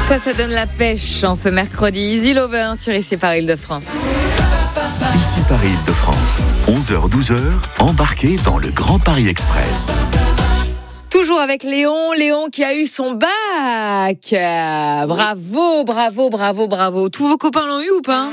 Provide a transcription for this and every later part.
Ça donne la pêche en ce mercredi. Easy Lover sur Ici par Île-de-France. Ici par Île-de-France, 11h-12h, embarquez dans le Grand Paris Express. Toujours avec Léon qui a eu son bac. Bravo. Tous vos copains l'ont eu ou pas?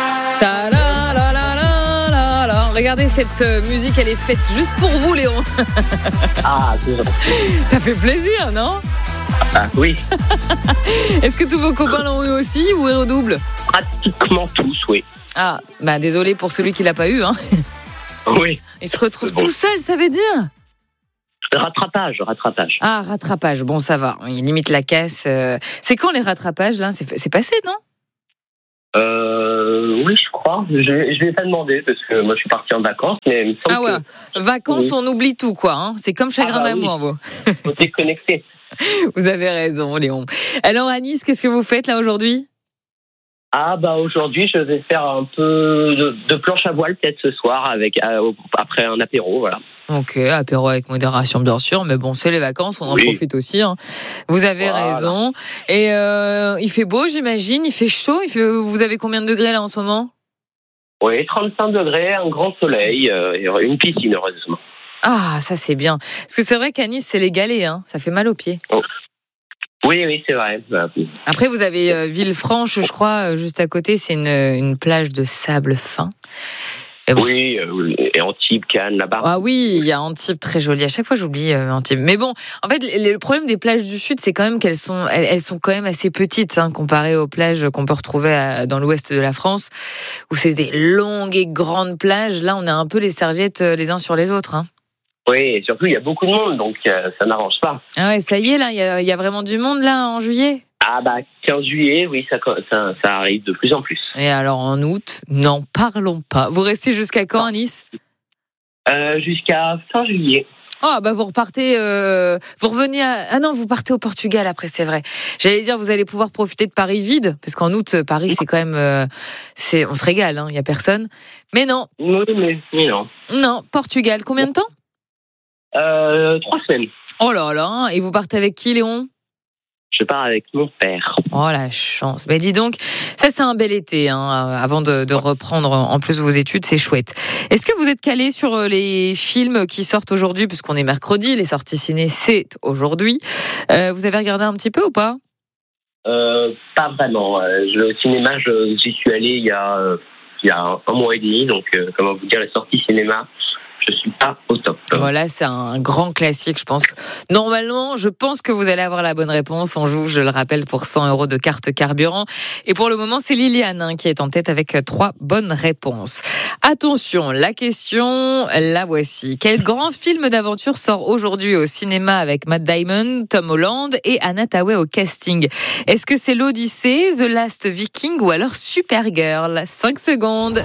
Regardez cette musique, elle est faite juste pour vous, Léon. Ah, c'est vrai. Ça fait plaisir, non? Ah, oui. Est-ce que tous vos copains l'ont eu aussi ou ils redoublent? Pratiquement tous, oui. Ah, bah désolé pour celui qui l'a pas eu. Hein. Oui. Il se retrouve tout seul, ça veut dire? Rattrapage. Ah, rattrapage, bon ça va, il limite la caisse. C'est quand les rattrapages là? C'est passé, non? Oui, je crois. Je vais pas demander parce que moi je suis parti en vacances, mais il me semble Vacances, on oublie tout quoi. Hein. C'est comme chagrin d'amour, vous. Faut se déconnecter. Vous avez raison, Léon. Alors à Nice, qu'est-ce que vous faites là aujourd'hui? Ah bah aujourd'hui je vais faire un peu de planche à voile peut-être ce soir après un apéro, voilà. Ok, apéro avec modération bien sûr, mais bon c'est les vacances, on en profite aussi. Hein. Vous avez raison. Et il fait beau j'imagine, il fait chaud, vous avez combien de degrés là en ce moment? Oui, 35 degrés, un grand soleil, et une piscine heureusement. Ah ça c'est bien, parce que c'est vrai qu'à Nice c'est les galets, hein. Ça fait mal aux pieds. Oh. Oui, c'est vrai. Après, vous avez Villefranche, je crois, juste à côté, c'est une plage de sable fin. Et bon. Oui, et Antibes, Cannes, là-bas. Ah oui, il y a Antibes, très joli. À chaque fois, j'oublie Antibes. Mais bon, en fait, le problème des plages du Sud, c'est quand même elles sont quand même assez petites, hein, comparées aux plages qu'on peut retrouver dans l'ouest de la France, où c'est des longues et grandes plages. Là, on a un peu les serviettes les uns sur les autres, hein. Oui, et surtout, il y a beaucoup de monde, donc ça n'arrange pas. Ah ouais, ça y est, là, il y a vraiment du monde, là, en juillet? Ah bah, 15 juillet, oui, ça arrive de plus en plus. Et alors, en août, n'en parlons pas. Vous restez jusqu'à quand, à Nice? Jusqu'à fin juillet. Ah bah vous repartez, vous revenez Ah non, vous partez au Portugal après, c'est vrai. J'allais dire, vous allez pouvoir profiter de Paris vide, parce qu'en août, Paris, c'est quand même... on se régale, hein, il n'y a personne. Mais non. Oui, mais non. Non, Portugal, combien de temps? 3 semaines. Oh là là, et vous partez avec qui, Léon? Je pars avec mon père. Oh la chance. Mais dis donc, ça c'est un bel été, hein, avant de reprendre en plus vos études, c'est chouette. Est-ce que vous êtes calé sur les films qui sortent aujourd'hui, puisqu'on est mercredi, les sorties ciné c'est aujourd'hui. Vous avez regardé un petit peu ou pas? Pas vraiment. Au cinéma, j'y suis allé il y a un mois et demi, donc comment vous dire, les sorties cinéma, je suis pas au top. Voilà, c'est un grand classique, je pense. Normalement, je pense que vous allez avoir la bonne réponse. On joue, je le rappelle, pour 100 € de carte carburant. Et pour le moment, c'est Liliane qui est en tête avec 3 bonnes réponses. Attention, la question, la voici. Quel grand film d'aventure sort aujourd'hui au cinéma avec Matt Damon, Tom Holland et Anna Thaoué au casting? Est-ce que c'est l'Odyssée, The Last Viking ou alors Supergirl? 5 secondes.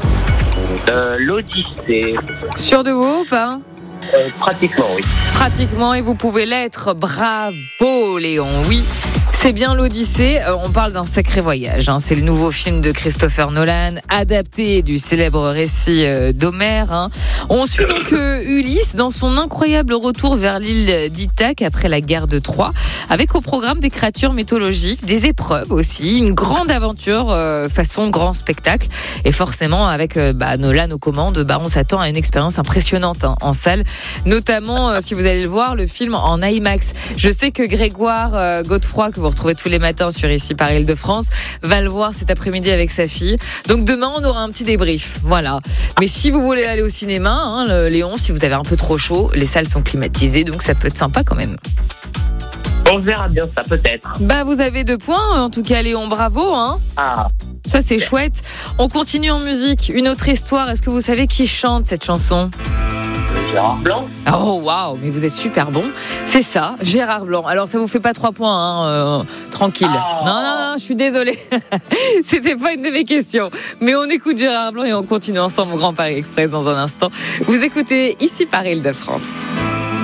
L'Odyssée. Sûr de vous ou pas? Pratiquement, oui. Pratiquement, et vous pouvez l'être. Bravo, Léon. Oui, c'est bien l'Odyssée. On parle d'un sacré voyage. Hein. C'est le nouveau film de Christopher Nolan, adapté du célèbre récit d'Homère. Hein. On suit donc Ulysse dans son incroyable retour vers l'île d'Ithaque après la guerre de Troie, avec au programme des créatures mythologiques, des épreuves aussi, une grande aventure façon grand spectacle. Et forcément, avec Nolan aux commandes, on s'attend à une expérience impressionnante en salle. Notamment, si vous allez le voir, le film en IMAX. Je sais que Grégoire Godefroy, que vous retrouvez tous les matins sur Ici par Île-de-France, va le voir cet après-midi avec sa fille. Donc demain, on aura un petit débrief. Voilà. Mais si vous voulez aller au cinéma, hein, Léon, si vous avez un peu trop chaud, les salles sont climatisées, donc ça peut être sympa quand même. On verra bien ça, peut-être. Vous avez 2 points, en tout cas, Léon, bravo. Hein. Ah. Ça, c'est chouette. On continue en musique. Une autre histoire. Est-ce que vous savez qui chante cette chanson? Gérard Blanc. Oh waouh, mais vous êtes super bon. C'est ça, Gérard Blanc. Alors ça vous fait pas 3 points, hein, tranquille. Oh. Non, je suis désolée. C'était pas une de mes questions. Mais on écoute Gérard Blanc et on continue ensemble au Grand Paris Express dans un instant. Vous écoutez Ici par Île-de-France.